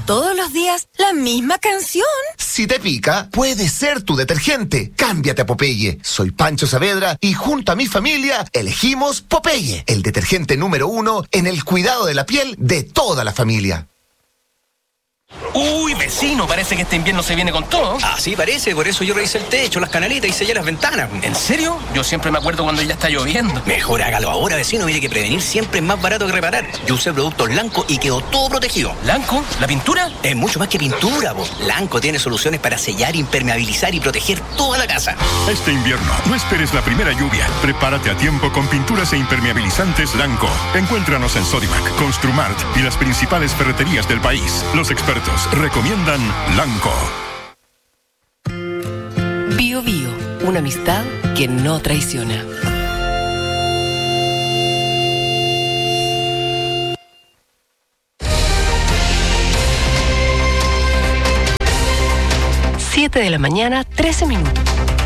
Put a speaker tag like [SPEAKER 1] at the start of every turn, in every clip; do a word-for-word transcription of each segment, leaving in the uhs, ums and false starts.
[SPEAKER 1] todos los días la misma canción.
[SPEAKER 2] Si te pica, puede ser tu detergente. Cámbiate a Popeye. Soy Pancho Saavedra y junto a mi familia elegimos Popeye, el detergente número uno en el cuidado de la piel de toda la familia.
[SPEAKER 3] Uy, vecino, parece que este invierno se viene con todo.
[SPEAKER 4] Ah, sí, parece, por eso yo revisé el techo, las canaletas y sellé las ventanas.
[SPEAKER 3] ¿En serio? Yo siempre me acuerdo cuando ya está lloviendo.
[SPEAKER 4] Mejor hágalo ahora, vecino, mire que prevenir siempre es más barato que reparar. Yo usé productos Lanco y quedó todo protegido.
[SPEAKER 3] ¿Lanco? ¿La pintura?
[SPEAKER 4] Es mucho más que pintura, vos. Lanco tiene soluciones para sellar, impermeabilizar y proteger toda la casa.
[SPEAKER 5] Este invierno, no esperes la primera lluvia. Prepárate a tiempo con pinturas e impermeabilizantes Lanco. Encuéntranos en Sodimac, Construmart y las principales ferreterías del país. Los expertos recomiendan Lanco.
[SPEAKER 6] Bio Bio, una amistad que no traiciona. Siete de la mañana, trece minutos.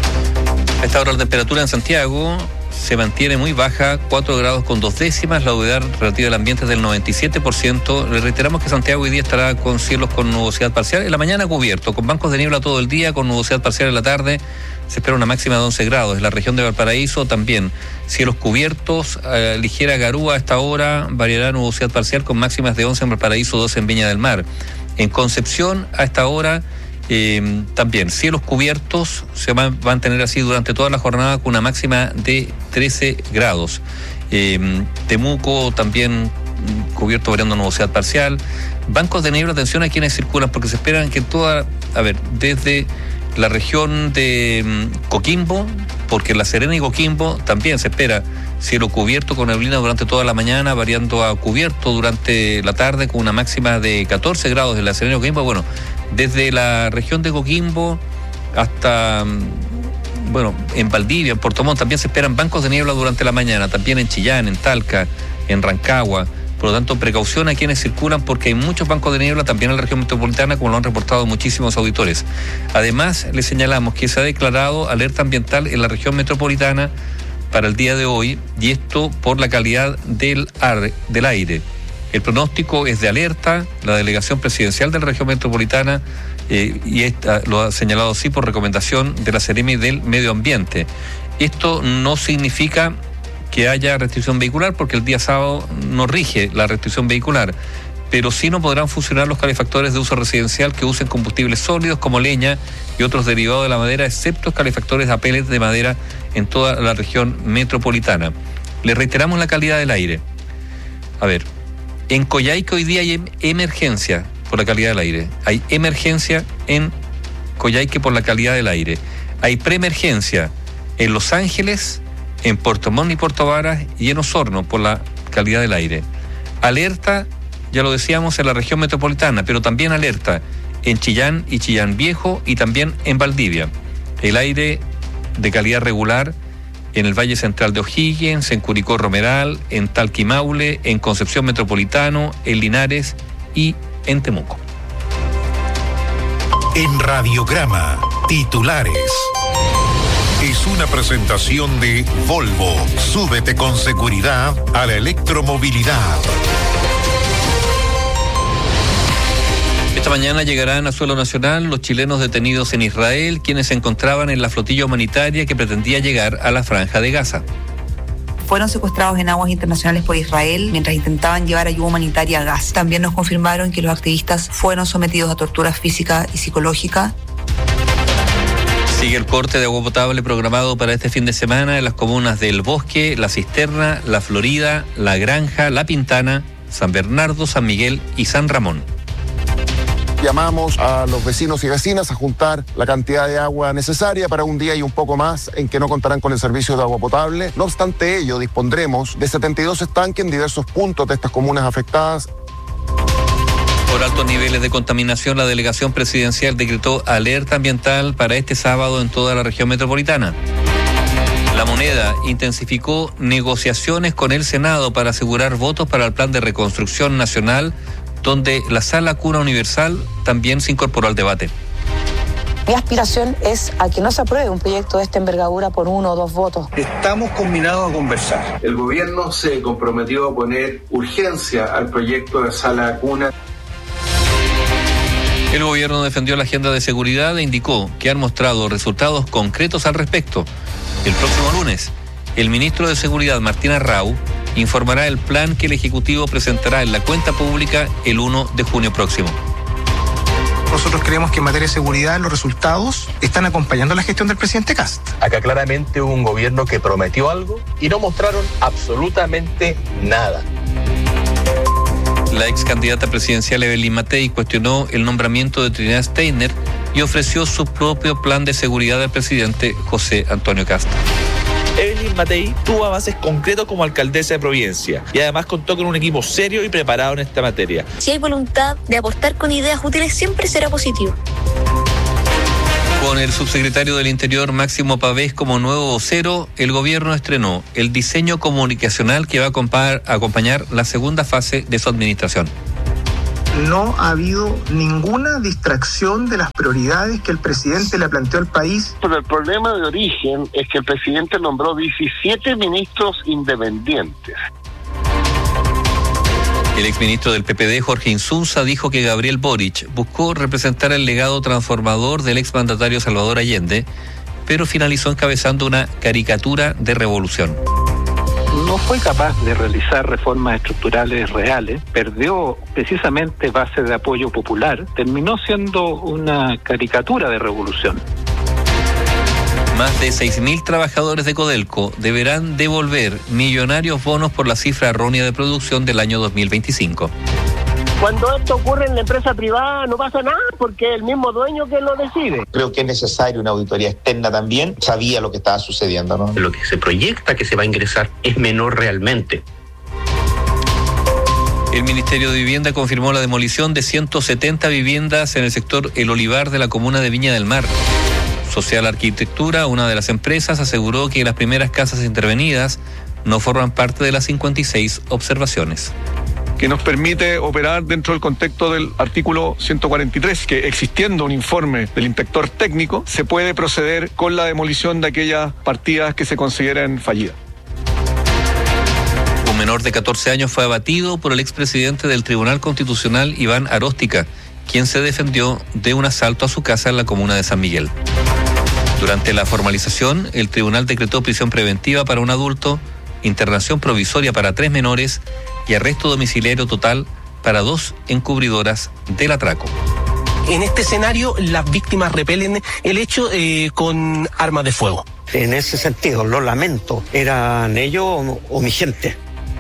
[SPEAKER 7] A esta hora la temperatura en Santiago se mantiene muy baja, cuatro grados con dos décimas, la humedad relativa del ambiente es del noventa y siete por ciento. Le reiteramos que Santiago hoy día estará con cielos con nubosidad parcial, en la mañana cubierto, con bancos de niebla todo el día, con nubosidad parcial en la tarde. Se espera una máxima de once grados. En la región de Valparaíso también cielos cubiertos, eh, ligera garúa a esta hora, variará nubosidad parcial con máximas de once en Valparaíso, doce en Viña del Mar. En Concepción a esta hora Eh, también cielos cubiertos, se van a mantener así durante toda la jornada con una máxima de trece grados. Eh, Temuco también cubierto variando nubosidad parcial. Bancos de niebla, atención a quienes circulan porque se esperan que toda, a ver, desde la región de um, Coquimbo, porque en La Serena y Coquimbo también se espera cielo cubierto con neblina durante toda la mañana, variando a cubierto durante la tarde con una máxima de catorce grados en La Serena y Coquimbo. Bueno, desde la región de Coquimbo hasta, bueno, en Valdivia, en Puerto Montt, también se esperan bancos de niebla durante la mañana, también en Chillán, en Talca, en Rancagua. Por lo tanto, precaución a quienes circulan porque hay muchos bancos de niebla también en la región metropolitana, como lo han reportado muchísimos auditores. Además, les señalamos que se ha declarado alerta ambiental en la región metropolitana para el día de hoy, y esto por la calidad del, ar, del aire. El pronóstico es de alerta, la delegación presidencial de la región metropolitana, eh, y esta, lo ha señalado así por recomendación de la Seremi del Medio Ambiente. Esto no significa que haya restricción vehicular, porque el día sábado no rige la restricción vehicular, pero sí no podrán funcionar los calefactores de uso residencial que usen combustibles sólidos como leña y otros derivados de la madera, excepto calefactores a pellets de madera en toda la región metropolitana. Les reiteramos la calidad del aire. A ver, en Coyhaique hoy día hay emergencia por la calidad del aire. Hay emergencia en Coyhaique por la calidad del aire. Hay preemergencia en Los Ángeles, en Puerto Montt y Puerto Varas y en Osorno por la calidad del aire. Alerta, ya lo decíamos, en la región metropolitana, pero también alerta en Chillán y Chillán Viejo y también en Valdivia. El aire de calidad regular en el Valle Central de O'Higgins, en Curicó Romeral, en Talca y Maule, en Concepción Metropolitano, en Linares y en Temuco.
[SPEAKER 8] En Radiograma, titulares. Es una presentación de Volvo. Súbete con seguridad a la electromovilidad.
[SPEAKER 7] Esta mañana llegarán a suelo nacional los chilenos detenidos en Israel, quienes se encontraban en la flotilla humanitaria que pretendía llegar a la Franja de Gaza.
[SPEAKER 9] Fueron secuestrados en aguas internacionales por Israel mientras intentaban llevar ayuda humanitaria a Gaza. También nos confirmaron que los activistas fueron sometidos a torturas físicas y psicológicas.
[SPEAKER 7] Sigue el corte de agua potable programado para este fin de semana en las comunas del Bosque, La Cisterna, La Florida, La Granja, La Pintana, San Bernardo, San Miguel y San Ramón.
[SPEAKER 10] Llamamos a los vecinos y vecinas a juntar la cantidad de agua necesaria para un día y un poco más en que no contarán con el servicio de agua potable. No obstante ello, dispondremos de setenta y dos estanques en diversos puntos de estas comunas afectadas.
[SPEAKER 7] Por altos niveles de contaminación, la delegación presidencial decretó alerta ambiental para este sábado en toda la región metropolitana. La Moneda intensificó negociaciones con el Senado para asegurar votos para el Plan de Reconstrucción Nacional, donde la Sala Cuna Universal también se incorporó al debate.
[SPEAKER 11] Mi aspiración es a que no se apruebe un proyecto de esta envergadura por uno o dos votos.
[SPEAKER 12] Estamos combinados a conversar. El gobierno se comprometió a poner urgencia al proyecto de Sala Cuna.
[SPEAKER 7] El gobierno defendió la agenda de seguridad e indicó que han mostrado resultados concretos al respecto. El próximo lunes, el ministro de Seguridad, Martín Arrau, informará el plan que el Ejecutivo presentará en la cuenta pública el primero de junio próximo.
[SPEAKER 13] Nosotros creemos que en materia de seguridad los resultados están acompañando la gestión del presidente Kast.
[SPEAKER 14] Acá claramente hubo un gobierno que prometió algo y no mostraron absolutamente nada.
[SPEAKER 7] La ex candidata presidencial Evelyn Matei cuestionó el nombramiento de Trinidad Steiner y ofreció su propio plan de seguridad al presidente José Antonio Kast.
[SPEAKER 15] Evelyn Matei tuvo avances concretos como alcaldesa de Providencia y además contó con un equipo serio y preparado en esta materia.
[SPEAKER 16] Si hay voluntad de apostar con ideas útiles, siempre será positivo.
[SPEAKER 7] Con el subsecretario del Interior, Máximo Pavés, como nuevo vocero, el gobierno estrenó el diseño comunicacional que va a acompañar la segunda fase de su administración.
[SPEAKER 13] No ha habido ninguna distracción de las prioridades que el presidente le planteó al país.
[SPEAKER 17] Pero el problema de origen es que el presidente nombró diecisiete ministros independientes.
[SPEAKER 7] El exministro del P P D, Jorge Insunza, dijo que Gabriel Boric buscó representar el legado transformador del exmandatario Salvador Allende, pero finalizó encabezando una caricatura de revolución.
[SPEAKER 18] No fue capaz de realizar reformas estructurales reales, perdió precisamente base de apoyo popular, terminó siendo una caricatura de revolución.
[SPEAKER 7] Más de seis mil trabajadores de Codelco deberán devolver millonarios bonos por la cifra errónea de producción del año dos mil veinticinco.
[SPEAKER 19] Cuando esto ocurre en la empresa privada no pasa nada porque es el mismo dueño que lo decide.
[SPEAKER 20] Creo que es necesaria una auditoría externa también. Sabía lo que estaba sucediendo, ¿no?
[SPEAKER 4] Lo que se proyecta que se va a ingresar es menor realmente.
[SPEAKER 7] El Ministerio de Vivienda confirmó la demolición de ciento setenta viviendas en el sector El Olivar de la comuna de Viña del Mar. Social Arquitectura, una de las empresas, aseguró que las primeras casas intervenidas no forman parte de las cincuenta y seis observaciones.
[SPEAKER 21] Que nos permite operar dentro del contexto del artículo ciento cuarenta y tres, que existiendo un informe del inspector técnico, se puede proceder con la demolición de aquellas partidas que se consideren fallidas.
[SPEAKER 7] Un menor de catorce años fue abatido por el expresidente del Tribunal Constitucional, Iván Aróstica, quien se defendió de un asalto a su casa en la comuna de San Miguel. Durante la formalización, el tribunal decretó prisión preventiva para un adulto, internación provisoria para tres menores y arresto domiciliario total para dos encubridoras del atraco.
[SPEAKER 3] En este escenario, las víctimas repelen el hecho eh, con armas de fuego.
[SPEAKER 22] En ese sentido, lo lamento. ¿Eran ellos o, o mi gente?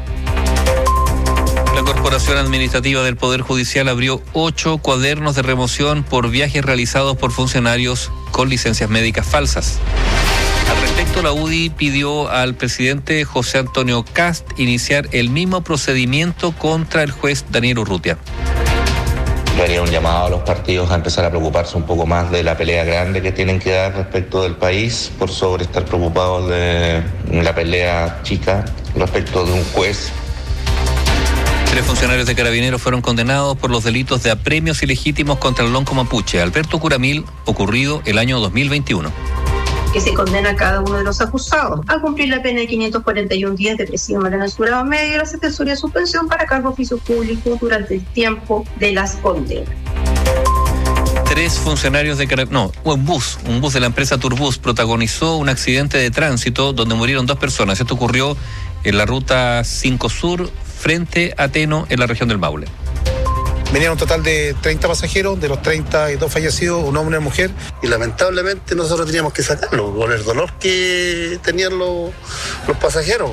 [SPEAKER 7] La Corporación Administrativa del Poder Judicial abrió ocho cuadernos de remoción por viajes realizados por funcionarios con licencias médicas falsas. Al respecto, la U D I pidió al presidente José Antonio Kast iniciar el mismo procedimiento contra el juez Daniel Urrutia.
[SPEAKER 20] Yo haría un llamado a los partidos a empezar a preocuparse un poco más de la pelea grande que tienen que dar respecto del país, por sobre estar preocupados de la pelea chica respecto de un juez.
[SPEAKER 7] Tres funcionarios de Carabineros fueron condenados por los delitos de apremios ilegítimos contra el lonco mapuche Alberto Curamil, ocurrido el año dos mil veintiuno.
[SPEAKER 23] Que se condena a cada uno de los acusados a cumplir la pena de quinientos cuarenta y un días de prisión amenazurado medio y la sentencia de suspensión para cargo de oficio público durante el tiempo de las condenas.
[SPEAKER 7] Tres funcionarios de Carabineros, no, un bus, un bus de la empresa Turbus protagonizó un accidente de tránsito donde murieron dos personas. Esto ocurrió en la ruta cinco Sur, frente a Teno, en la región del Maule.
[SPEAKER 24] Venían un total de treinta pasajeros, de los treinta y dos fallecidos, un hombre y una mujer.
[SPEAKER 25] Y lamentablemente nosotros teníamos que sacarlo, con el dolor que tenían los, los pasajeros.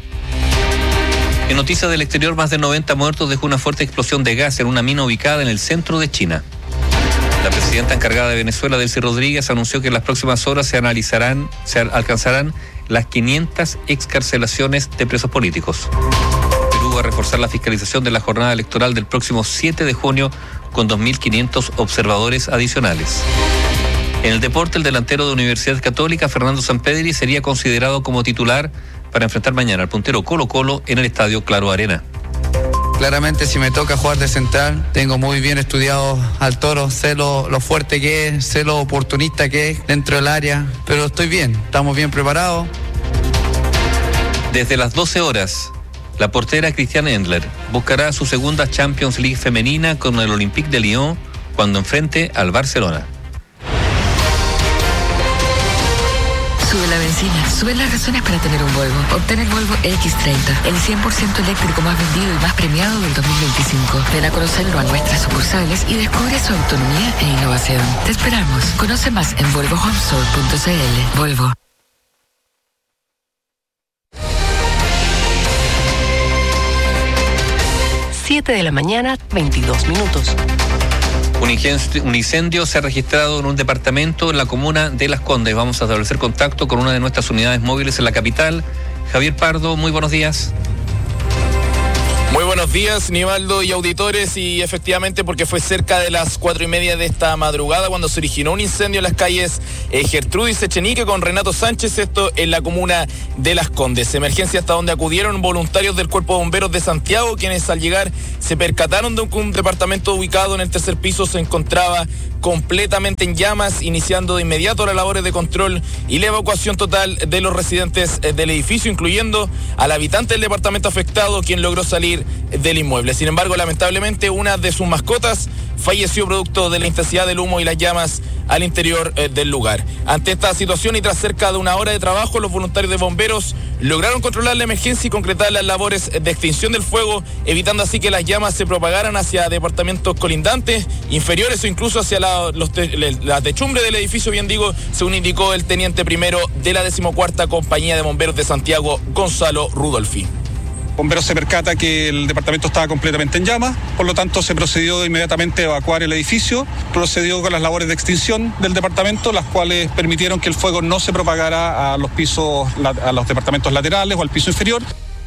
[SPEAKER 7] En noticias del exterior, más de noventa muertos dejó una fuerte explosión de gas en una mina ubicada en el centro de China. La presidenta encargada de Venezuela, Delcy Rodríguez, anunció que en las próximas horas se analizarán, se alcanzarán las quinientas excarcelaciones de presos políticos. Perú va a reforzar la fiscalización de la jornada electoral del próximo siete de junio con dos mil quinientos observadores adicionales. En el deporte, el delantero de Universidad Católica, Fernando Sampedri, sería considerado como titular para enfrentar mañana al puntero Colo-Colo en el estadio Claro Arena.
[SPEAKER 26] Claramente, si me toca jugar de central, tengo muy bien estudiado al Toro, sé lo, lo fuerte que es, sé lo oportunista que es dentro del área, pero estoy bien, estamos bien preparados.
[SPEAKER 7] Desde las doce horas, la portera Christiane Endler buscará su segunda Champions League femenina con el Olympique de Lyon cuando enfrente al Barcelona.
[SPEAKER 1] Sube la benzina, sube las razones para tener un Volvo. Obtén el Volvo equis treinta, el cien por ciento eléctrico más vendido y más premiado del dos mil veinticinco. Ven a conocerlo a nuestras sucursales y descubre su autonomía e innovación. Te esperamos. Conoce más en volvo home store punto c l. Volvo.
[SPEAKER 2] siete de la mañana, veintidós minutos.
[SPEAKER 7] Un incendio, un incendio se ha registrado en un departamento en la comuna de Las Condes. Vamos a establecer contacto con una de nuestras unidades móviles en la capital. Javier Pardo, muy buenos días.
[SPEAKER 5] Muy buenos días, Nivaldo y auditores, y efectivamente porque fue cerca de las cuatro y media de esta madrugada cuando se originó un incendio en las calles eh, Gertrudis Echenique con Renato Sánchez, esto en la comuna de Las Condes. Emergencia hasta donde acudieron voluntarios del Cuerpo de Bomberos de Santiago, quienes al llegar se percataron de que un departamento ubicado en el tercer piso se encontraba completamente en llamas, iniciando de inmediato las labores de control y la evacuación total de los residentes del edificio, incluyendo al habitante del departamento afectado, quien logró salir del inmueble. Sin embargo, lamentablemente, una de sus mascotas falleció producto de la intensidad del humo y las llamas al interior eh, del lugar. Ante esta situación y tras cerca de una hora de trabajo, los voluntarios de bomberos lograron controlar la emergencia y concretar las labores de extinción del fuego, evitando así que las llamas se propagaran hacia departamentos colindantes, inferiores o incluso hacia la, los te, la techumbre del edificio, bien digo, según indicó el teniente primero de la decimocuarta Compañía de Bomberos de Santiago, Gonzalo Rudolfi.
[SPEAKER 6] Bomberos se percata que el departamento estaba completamente en llamas, por lo tanto se procedió inmediatamente a evacuar el edificio, procedió con las labores de extinción del departamento, las cuales permitieron que el fuego no se propagara a los pisos, a los departamentos laterales o al piso inferior.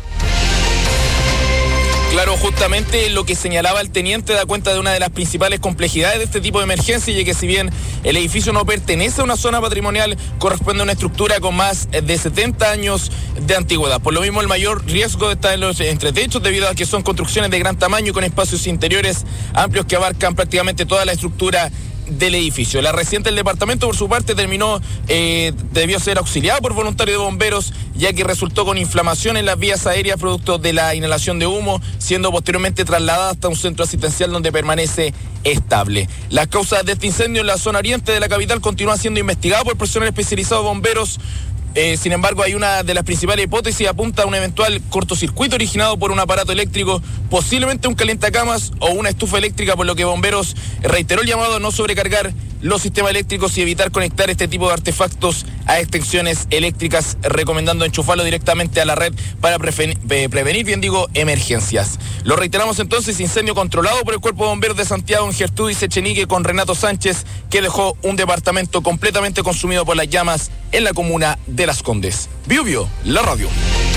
[SPEAKER 5] Claro, justamente lo que señalaba el teniente da cuenta de una de las principales complejidades de este tipo de emergencia, y que si bien el edificio no pertenece a una zona patrimonial, corresponde a una estructura con más de setenta años de antigüedad. Por lo mismo, el mayor riesgo está en los entretechos, debido a que son construcciones de gran tamaño y con espacios interiores amplios que abarcan prácticamente toda la estructura del edificio. La residente del departamento, por su parte, terminó, eh, debió ser auxiliada por voluntarios de bomberos, ya que resultó con inflamación en las vías aéreas producto de la inhalación de humo, siendo posteriormente trasladada hasta un centro asistencial donde permanece estable. Las causas de este incendio en la zona oriente de la capital continúan siendo investigadas por personal especializado de bomberos. Eh, sin embargo, hay una de las principales hipótesis, apunta a un eventual cortocircuito originado por un aparato eléctrico, posiblemente un calientacamas o una estufa eléctrica, por lo que Bomberos reiteró el llamado a no sobrecargar los sistemas eléctricos y evitar conectar este tipo de artefactos a extensiones eléctricas, recomendando enchufarlo directamente a la red para prevenir, prevenir, bien digo, emergencias. Lo reiteramos entonces, incendio controlado por el Cuerpo de Bomberos de Santiago en Gertrudis Echenique con Renato Sánchez, que dejó un departamento completamente consumido por las llamas en la comuna de Las Condes. Bio Bio, la radio.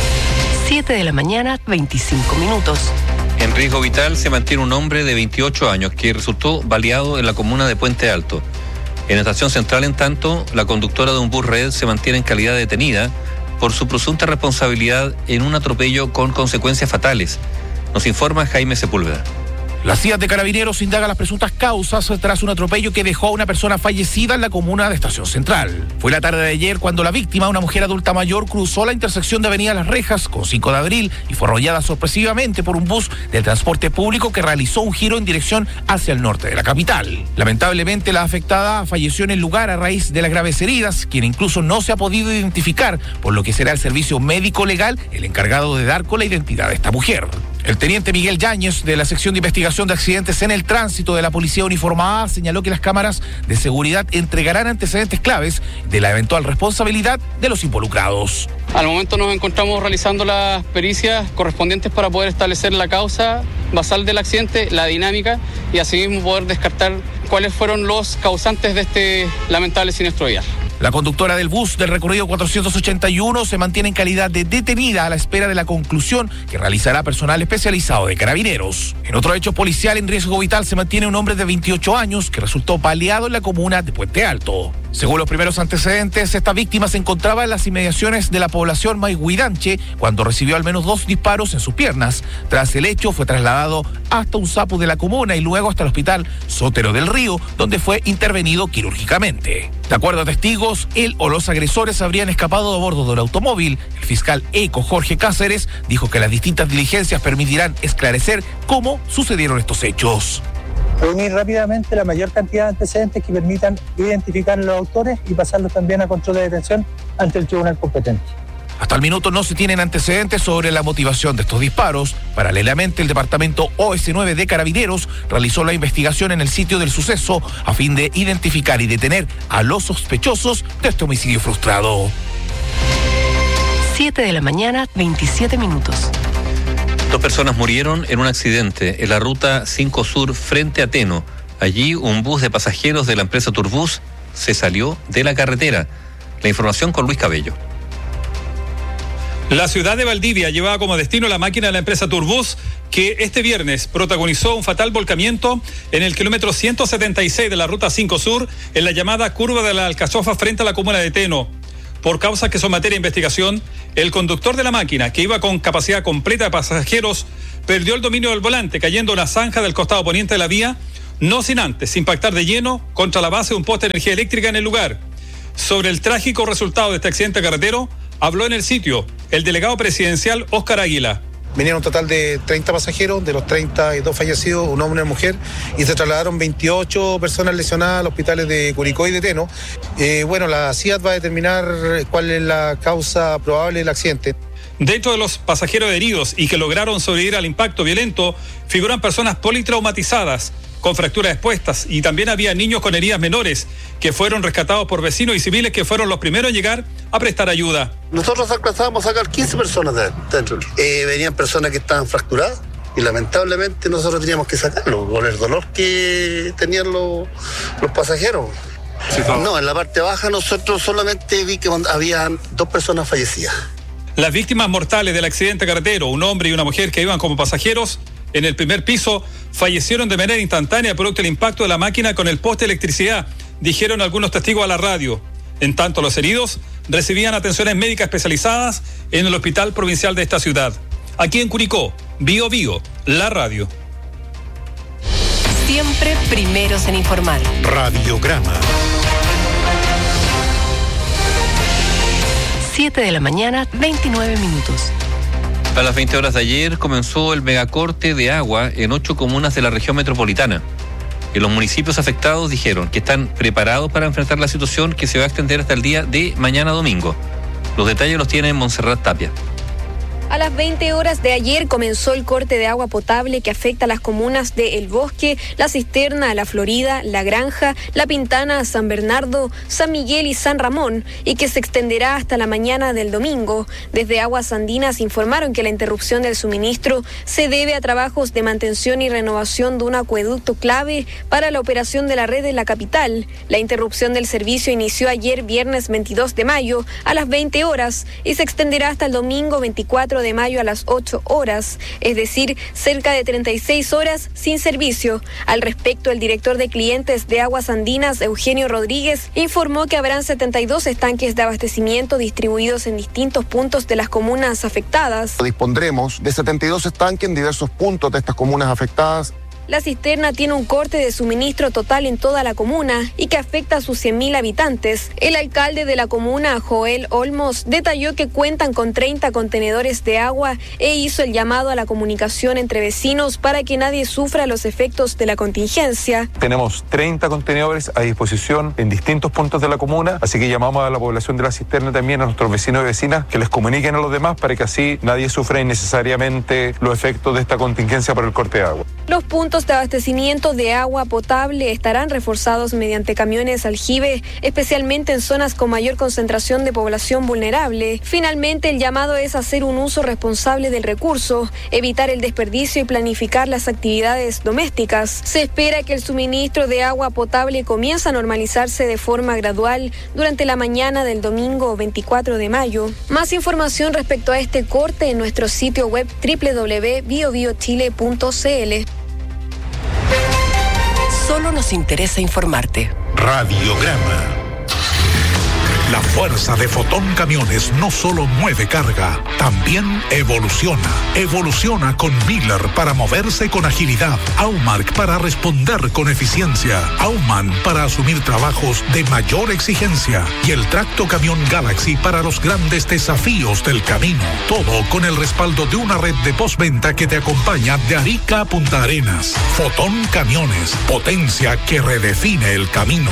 [SPEAKER 2] siete de la mañana, veinticinco minutos.
[SPEAKER 7] En riesgo vital se mantiene un hombre de veintiocho años que resultó baleado en la comuna de Puente Alto. En la estación central, en tanto, la conductora de un bus red se mantiene en calidad de detenida por su presunta responsabilidad en un atropello con consecuencias fatales. Nos informa Jaime Sepúlveda.
[SPEAKER 8] La C I A de Carabineros indaga las presuntas causas tras un atropello que dejó a una persona fallecida en la comuna de Estación Central. Fue la tarde de ayer cuando la víctima, una mujer adulta mayor, cruzó la intersección de Avenida Las Rejas con cinco de abril y fue arrollada sorpresivamente por un bus del transporte público que realizó un giro en dirección hacia el norte de la capital. Lamentablemente, la afectada falleció en el lugar a raíz de las graves heridas, quien incluso no se ha podido identificar, por lo que será el servicio médico legal el encargado de dar con la identidad de esta mujer. El teniente Miguel Yáñez, de la sección de investigación de accidentes en el tránsito de la Policía Uniformada, señaló que las cámaras de seguridad entregarán antecedentes claves de la eventual responsabilidad de los involucrados.
[SPEAKER 9] Al momento nos encontramos realizando las pericias correspondientes para poder establecer la causa basal del accidente, la dinámica, y asimismo poder descartar cuáles fueron los causantes de este lamentable siniestro vial.
[SPEAKER 8] La conductora del bus del recorrido cuatrocientos ochenta y uno se mantiene en calidad de detenida a la espera de la conclusión que realizará personal especializado de Carabineros. En otro hecho policial en riesgo vital se mantiene un hombre de veintiocho años que resultó baleado en la comuna de Puente Alto. Según los primeros antecedentes, esta víctima se encontraba en las inmediaciones de la población Maiguidanche cuando recibió al menos dos disparos en sus piernas. Tras el hecho, fue trasladado hasta un sapu de la comuna y luego hasta el hospital Sotero del Río, donde fue intervenido quirúrgicamente. De acuerdo a testigos, él o los agresores habrían escapado a bordo del automóvil. El fiscal ECO Jorge Cáceres dijo que las distintas diligencias permitirán esclarecer cómo sucedieron estos hechos.
[SPEAKER 24] reunir rápidamente la mayor cantidad de antecedentes que permitan identificar a los autores y pasarlos también a control de detención ante el tribunal competente.
[SPEAKER 8] Hasta el minuto no se tienen antecedentes sobre la motivación de estos disparos. Paralelamente, el departamento O S nueve de Carabineros realizó la investigación en el sitio del suceso a fin de identificar y detener a los sospechosos de este homicidio frustrado.
[SPEAKER 2] siete de la mañana, veintisiete minutos.
[SPEAKER 7] Dos personas murieron en un accidente en la ruta cinco Sur frente a Teno. Allí un bus de pasajeros de la empresa Turbus se salió de la carretera. La información con Luis Cabello.
[SPEAKER 10] La ciudad de Valdivia llevaba como destino la máquina de la empresa Turbus, que este viernes protagonizó un fatal volcamiento en el kilómetro ciento setenta y seis de la ruta cinco Sur, en la llamada curva de la Alcachofa frente a la comuna de Teno. Por causas que son materia de investigación, el conductor de la máquina, que iba con capacidad completa de pasajeros, perdió el dominio del volante, cayendo en la zanja del costado poniente de la vía, no sin antes impactar de lleno contra la base de un poste de energía eléctrica en el lugar. Sobre el trágico resultado de este accidente carretero, habló en el sitio el delegado presidencial Óscar Águila.
[SPEAKER 24] Venían un total de treinta pasajeros, de los treinta y dos fallecidos, un hombre y una mujer, y se trasladaron veintiocho personas lesionadas a los hospitales de Curicó y de Teno. Eh, bueno, la C I A T va a determinar cuál es la causa probable del accidente.
[SPEAKER 10] Dentro de los pasajeros heridos y que lograron sobrevivir al impacto violento, figuran personas politraumatizadas, con fracturas expuestas, y también había niños con heridas menores que fueron rescatados por vecinos y civiles que fueron los primeros en llegar a prestar ayuda.
[SPEAKER 25] Nosotros alcanzábamos a sacar quince personas de dentro. Eh, venían personas que estaban fracturadas y lamentablemente nosotros teníamos que sacarlo con el dolor que tenían los, los pasajeros. Sí, no, en la parte baja nosotros solamente vi que había dos personas fallecidas.
[SPEAKER 10] Las víctimas mortales del accidente carretero, un hombre y una mujer que iban como pasajeros, en el primer piso, fallecieron de manera instantánea producto del impacto de la máquina con el poste de electricidad, dijeron algunos testigos a la radio. En tanto, los heridos recibían atenciones médicas especializadas en el hospital provincial de esta ciudad. Aquí en Curicó, Bio Bio, la radio.
[SPEAKER 2] Siempre primeros en informar.
[SPEAKER 11] Radiograma.
[SPEAKER 2] siete de la mañana, veintinueve minutos.
[SPEAKER 7] A las veinte horas de ayer comenzó el megacorte de agua en ocho comunas de la región metropolitana. Y los municipios afectados dijeron que están preparados para enfrentar la situación que se va a extender hasta el día de mañana domingo. Los detalles los tiene Montserrat Tapia.
[SPEAKER 12] A las veinte horas de ayer comenzó el corte de agua potable que afecta a las comunas de El Bosque, La Cisterna, La Florida, La Granja, La Pintana, San Bernardo, San Miguel y San Ramón, y que se extenderá hasta la mañana del domingo. Desde Aguas Andinas informaron que la interrupción del suministro se debe a trabajos de mantención y renovación de un acueducto clave para la operación de la red en la capital. La interrupción del servicio inició ayer viernes veintidós de mayo a las veinte horas y se extenderá hasta el domingo veinticuatro de mayo a las ocho horas, es decir, cerca de treinta y seis horas sin servicio. Al respecto, el director de clientes de Aguas Andinas, Eugenio Rodríguez, informó que habrán setenta y dos estanques de abastecimiento distribuidos en distintos puntos de las comunas afectadas.
[SPEAKER 14] Dispondremos de setenta y dos estanques en diversos puntos de estas comunas afectadas.
[SPEAKER 12] La cisterna tiene un corte de suministro total en toda la comuna y que afecta a sus cien mil habitantes. El alcalde de la comuna, Joel Olmos, detalló que cuentan con treinta contenedores de agua e hizo el llamado a la comunicación entre vecinos para que nadie sufra los efectos de la contingencia.
[SPEAKER 15] Tenemos treinta contenedores a disposición en distintos puntos de la comuna, así que llamamos a la población de la cisterna también, a nuestros vecinos y vecinas, que les comuniquen a los demás para que así nadie sufra innecesariamente los efectos de esta contingencia por el corte de agua.
[SPEAKER 12] Los puntos de abastecimiento de agua potable estarán reforzados mediante camiones aljibe, especialmente en zonas con mayor concentración de población vulnerable. Finalmente, el llamado es hacer un uso responsable del recurso, evitar el desperdicio y planificar las actividades domésticas. Se espera que el suministro de agua potable comience a normalizarse de forma gradual durante la mañana del domingo veinticuatro de mayo. Más información respecto a este corte en nuestro sitio web doble u doble u doble u punto bio bio chile punto c l.
[SPEAKER 2] Solo nos interesa informarte.
[SPEAKER 11] Radiograma. La fuerza de Fotón Camiones no solo mueve carga, también evoluciona. Evoluciona con Miller para moverse con agilidad, Aumark para responder con eficiencia, Auman para asumir trabajos de mayor exigencia y el Tracto Camión Galaxy para los grandes desafíos del camino. Todo con el respaldo de una red de postventa que te acompaña de Arica a Punta Arenas. Fotón Camiones, potencia que redefine el camino.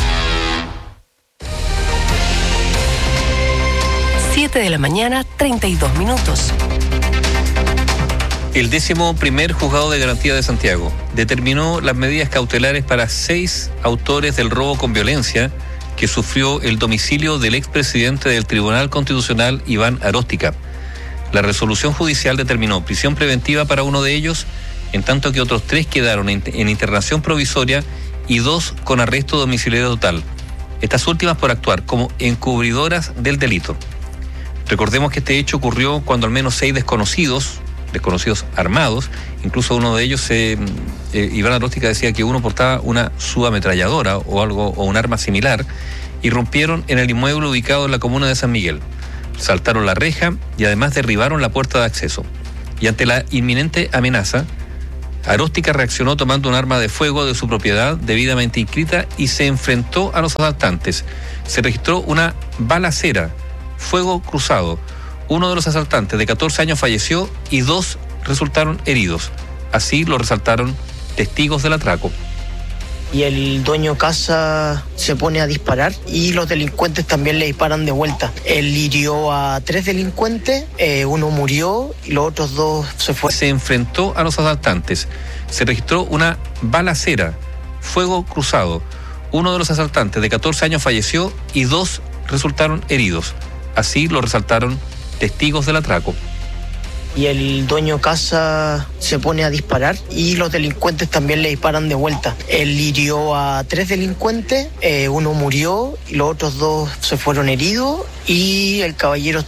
[SPEAKER 2] siete de la mañana, treinta y dos minutos.
[SPEAKER 7] El décimo primer juzgado de garantía de Santiago determinó las medidas cautelares para seis autores del robo con violencia que sufrió el domicilio del expresidente del Tribunal Constitucional, Iván Aróstica. La resolución judicial determinó prisión preventiva para uno de ellos, en tanto que otros tres quedaron en, en internación provisoria y dos con arresto domiciliario total. Estas últimas por actuar como encubridoras del delito. Recordemos que este hecho ocurrió cuando al menos seis desconocidos, desconocidos armados, incluso uno de ellos, eh, eh, Iván Aróstica decía que uno portaba una subametralladora o algo o un arma similar, irrumpieron en el inmueble ubicado en la comuna de San Miguel. Saltaron la reja y además derribaron la puerta de acceso. Y ante la inminente amenaza, Aróstica reaccionó tomando un arma de fuego de su propiedad debidamente inscrita y se enfrentó a los asaltantes. Se registró una balacera, fuego cruzado. Uno de los asaltantes de catorce años falleció y dos resultaron heridos. Así lo resaltaron testigos del atraco.
[SPEAKER 13] Y el dueño casa se pone a disparar y los delincuentes también le disparan de vuelta. Él hirió a tres delincuentes, eh, uno murió y los otros dos se fueron.
[SPEAKER 7] Se enfrentó a los asaltantes. Se registró una balacera, fuego cruzado. Uno de los asaltantes de catorce años falleció y dos resultaron heridos. Así lo resaltaron testigos del atraco.
[SPEAKER 13] Y el dueño casa se pone a disparar y los delincuentes también le disparan de vuelta. Él hirió a tres delincuentes, eh, uno murió y los otros dos se fueron heridos y el caballero